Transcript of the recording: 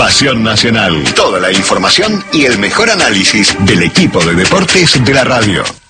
Pasión Nacional. Toda la información y el mejor análisis del equipo de deportes de la radio.